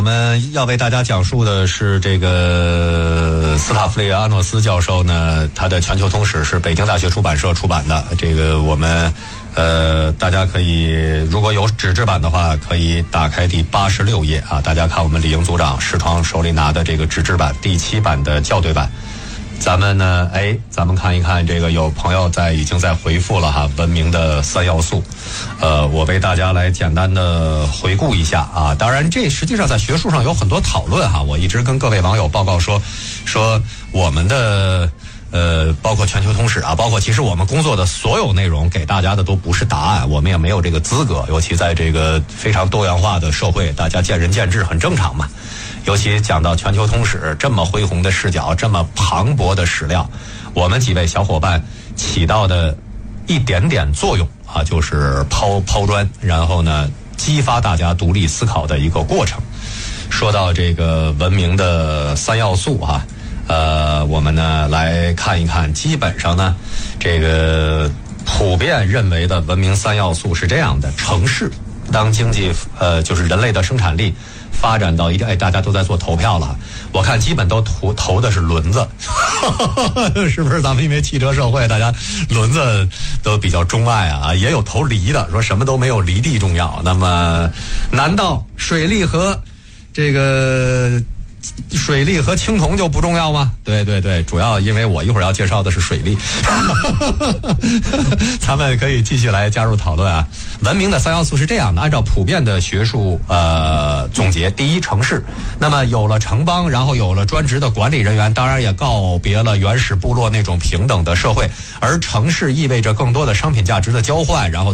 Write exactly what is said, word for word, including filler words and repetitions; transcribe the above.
我们要为大家讲述的是这个斯塔弗里阿诺斯教授呢，他的全球通史是北京大学出版社出版的。这个我们呃，大家可以如果有纸质版的话，可以打开第八十六页啊。大家看我们李英组长视窗手里拿的这个纸质版第七版的校对版。咱们呢，哎，咱们看一看这个有朋友在已经在回复了哈，文明的三要素。呃，我为大家来简单的回顾一下啊。当然，这实际上在学术上有很多讨论哈。我一直跟各位网友报告说，说我们的呃，包括全球通史啊，包括其实我们工作的所有内容给大家的都不是答案，我们也没有这个资格。尤其在这个非常多元化的社会，大家见仁见智很正常嘛。尤其讲到全球通史这么恢宏的视角，这么磅礴的史料，我们几位小伙伴起到的一点点作用啊，就是抛抛砖，然后呢激发大家独立思考的一个过程。说到这个文明的三要素啊，呃，我们呢来看一看，基本上呢，这个普遍认为的文明三要素是这样的：城市，当经济呃就是人类的生产力发展到一定，哎，大家都在做投票了，我看基本都投投的是轮子，是不是？咱们因为汽车社会，大家轮子都比较钟爱啊，也有投犁的，说什么都没有犁地重要。那么，难道水利和这个水利和青铜就不重要吗？对对对，主要因为我一会儿要介绍的是水利，咱们可以继续来加入讨论啊。文明的三要素是这样的，按照普遍的学术呃总结，第一，城市。那么有了城邦，然后有了专职的管理人员，当然也告别了原始部落那种平等的社会，而城市意味着更多的商品价值的交换，然后